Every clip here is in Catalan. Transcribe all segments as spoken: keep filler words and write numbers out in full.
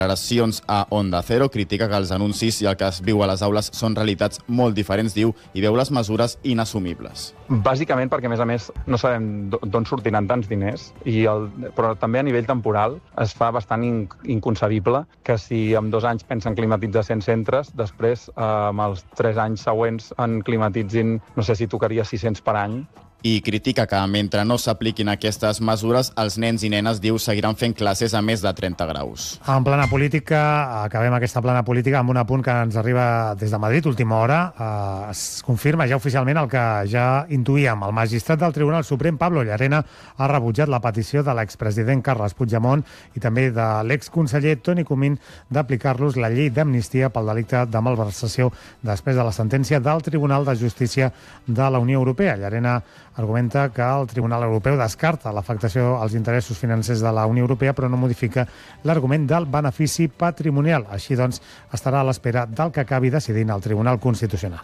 declaracions a Onda Cero, critica que els anuncis i el que es viu a les aules són realitats molt diferents, diu, i veu les mesures inassumibles. Bàsicament perquè, a més a més, no sabem d'on sortiran tants diners, i el, però també a nivell temporal es fa bastant in, inconcebible que si en dos anys pensen climatitzar cent centres, després, eh, amb els tres anys següents en climatitzin, no sé si tocaria sis-cents per any. I critica que mentre no s'apliquin aquestes mesures, els nens i nenes, diu, seguiran fent classes a més de trenta graus. En plana política, acabem aquesta plana política amb un apunt que ens arriba des de Madrid, última hora. Eh, es confirma ja oficialment el que ja intuïem. El magistrat del Tribunal Suprem, Pablo Llarena, ha rebutjat la petició de l'expresident Carles Puigdemont i també de l'exconseller Toni Comín d'aplicar-los la llei d'amnistia pel delicte de malversació després de la sentència del Tribunal de Justícia de la Unió Europea. Llarena argumenta que el Tribunal Europeu descarta l'afectació als interessos financers de la Unió Europea, però no modifica l'argument del benefici patrimonial. Així doncs, estarà a l'espera del que acabi decidint el Tribunal Constitucional.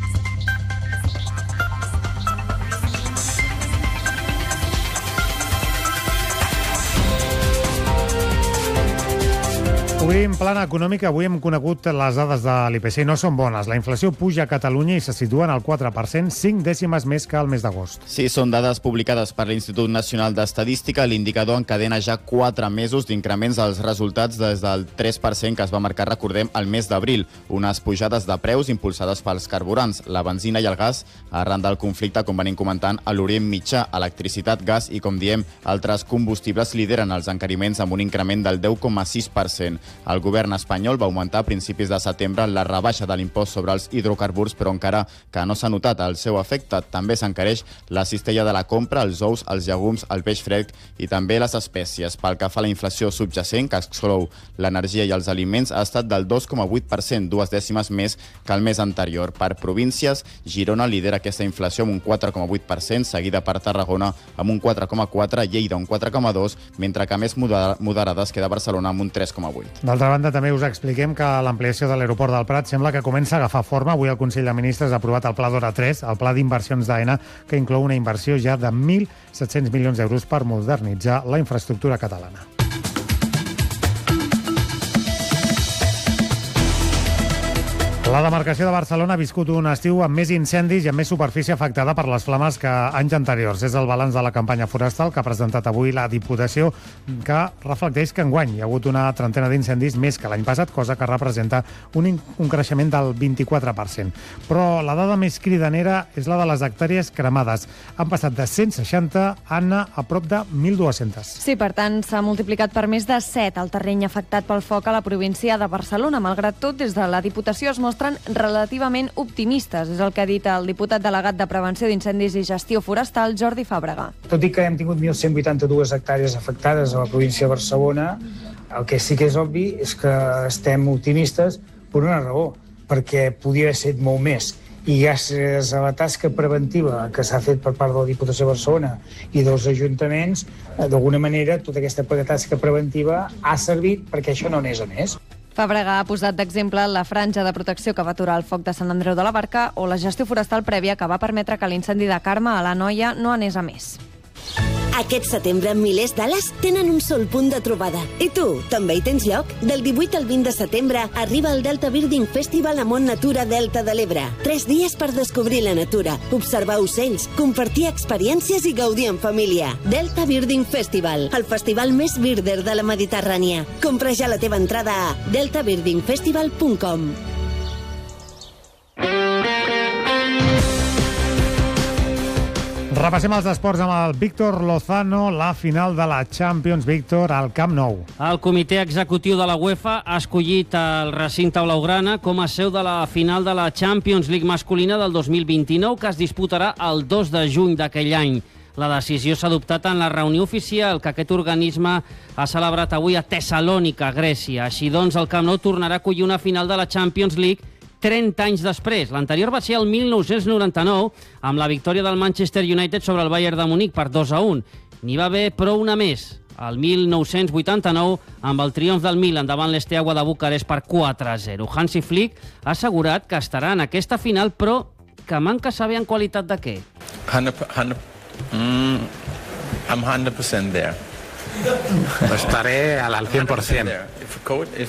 Obrim plana econòmica. Avui hem conegut les dades de l'I P C i no són bones. La inflació puja a Catalunya i se situa en el quatre per cent, cinc dècimes més que el mes d'agost. Sí, són dades publicades per l'Institut Nacional d'Estadística. L'indicador encadena ja quatre mesos d'increments dels resultats des del tres per cent que es va marcar, recordem, el mes d'abril. Unes pujades de preus impulsades pels carburants, la benzina i el gas, arran del conflicte, com venim comentant, a l'Orient Mitjà, electricitat, gas i, com diem, altres combustibles lideren els encariments amb un increment del deu coma sis per cent. El govern espanyol va augmentar a principis de setembre la rebaixa de l'impost sobre els hidrocarburs, però encara que no s'ha notat el seu efecte. També s'encareix la cistella de la compra, els ous, els llegums, el peix fresc i també les espècies. Pel que fa a la inflació subjacent, que exclou l'energia i els aliments, ha estat del dos coma vuit per cent, dues dècimes més que el mes anterior. Per províncies, Girona lidera aquesta inflació amb un quatre coma vuit per cent, seguida per Tarragona amb un quatre coma quatre, Lleida un quatre coma dos, mentre que més moderades queda Barcelona amb un tres coma vuit. D'altra banda, també us expliquem que l'ampliació de l'aeroport del Prat sembla que comença a agafar forma. Avui el Consell de Ministres ha aprovat el Pla d'Hora tres, el Pla d'Inversions d'Aena, que inclou una inversió ja de mil set-cents milions d'euros per modernitzar la infraestructura catalana. La demarcació de Barcelona ha viscut un estiu amb més incendis i amb més superfície afectada per les flames que anys anteriors. És el balanç de la campanya forestal que ha presentat avui la Diputació, que reflecteix que enguany hi ha hagut una trentena d'incendis més que l'any passat, cosa que representa un, un creixement del vint-i-quatre per cent. Però la dada més cridanera és la de les hectàrees cremades. Han passat de cent seixanta a anar a prop de mil dues-centes. Sí, per tant, s'ha multiplicat per més de set el terreny afectat pel foc a la província de Barcelona. Malgrat tot, des de la Diputació es mostra relativament optimistes. És el que ha dit el diputat delegat de Prevenció d'Incendis i Gestió Forestal, Jordi Fàbrega. Tot i que hem tingut mil cent vuitanta-dues hectàrees afectades a la província de Barcelona, el que sí que és obvi és que estem optimistes per una raó, perquè podia haver estat molt més. I gràcies a la tasca preventiva que s'ha fet per part de la Diputació de Barcelona i dels ajuntaments, d'alguna manera, tota aquesta tasca preventiva ha servit perquè això no anés a més. Fàbrega ha posat d'exemple la franja de protecció que va aturar el foc de Sant Andreu de la Barca o la gestió forestal prèvia que va permetre que l'incendi de Carme a l'Anoia no anés a més. Aquest setembre, milers d'ales tenen un sol punt de trobada. I tu, també hi tens lloc? Del divuit al vint de setembre arriba el Delta Birding Festival a Mont Natura Delta de l'Ebre. Tres dies per descobrir la natura, observar ocells, compartir experiències i gaudir en família. Delta Birding Festival, el festival més birder de la Mediterrània. Compra ja la teva entrada a delta birding festival punt com. Repassem els esports amb el Víctor Lozano, la final de la Champions, Víctor, al Camp Nou. El comitè executiu de la UEFA ha escollit el recinte blaugrana com a seu de la final de la Champions League masculina del dos mil vint-i-nou, que es disputarà el dos de juny d'aquell any. La decisió s'ha adoptat en la reunió oficial que aquest organisme ha celebrat avui a Tessalònica, Grècia. Així doncs, el Camp Nou tornarà a acollir una final de la Champions League trenta anys després. L'anterior va ser el mil nou-cents noranta-nou, amb la victòria del Manchester United sobre el Bayern de Munic per dos a un. N'hi va haver, però, una més, el mil nou-cents vuitanta-nou, amb el triomf del Milan davant l'Esteaua de Bucarest per quatre a zero. Hansi Flick ha assegurat que estarà en aquesta final, però que manca saber en qualitat de què. one hundred, one hundred, mm, I'm one hundred percent there. Estaré al, al cien por ciento.